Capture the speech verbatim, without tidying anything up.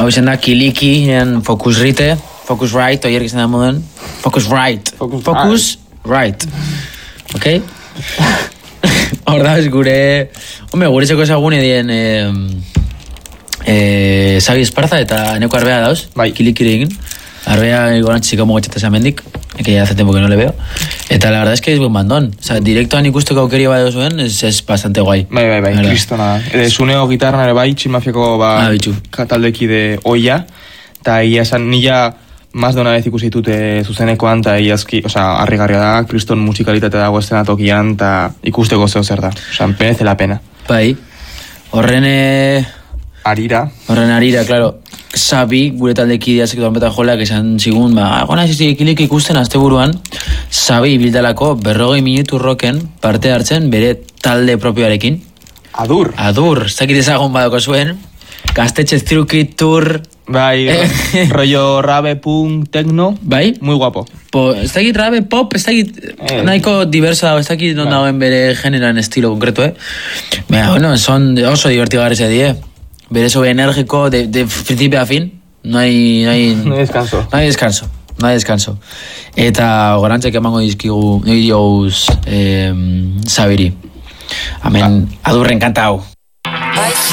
hau izan da Kiliki, en Focusrite, Focusrite, oier gizan da moden. Focusrite. Focus, Focus right. Ok? Hor da, ez gure... Hombre, gure txeko ezagune dien... Eh, eh, Xavi Esparza eta Neko Arbea dauz. Bai. Kilikiri egin. Arbea igual chica mogotxeta zamendik, que ya hace tiempo que no le veo. Eta la verdad es que es buen bandón. O sea, directoan ikusteko aukeria bai zuen, es, es bastante guai. Bai, bai, bai, kristona. Ere, zuneo gitarra ere bai, tximafiako ba, ah, taldekide oia, eta egia esan nila más de una vez ikusi ditute zuzenekoan, eta iazki, oza, harrigarria da, kriston musikalitate dago eszenatokian, eta ikusteko zeo zer da. Oza, merece la pena. Bai, horren... Eh... Arira. Horren arira, claro. Xabi, gure taldekidea sektoran beta jolak esan zigun, ba, gona zizik ikusten azte buruan, Xabi bildalako berrogei minutu roken parte hartzen bere talde propioarekin. Adur. Adur, ez dakit ezagun badako zuen. Gaztetxe Truki Tour. Bai, rollo rabe, punk, techno. Bai. Muy guapo. Po, ez dakit rabe, pop, ez dakit eh. nahiko diverso dago, ez dakit non dagoen bere generan estilo konkreto, eh? Baina, bueno, son oso divertigarria die. Bere sobre enérgico de, de principio a fin. No hay, no hay... No hay descanso. No hay descanso. No hay descanso. Eta gorantzek emango dizkigu, nire diouz, eh, Xabiri. Amen, ah. Adurren kanta hau.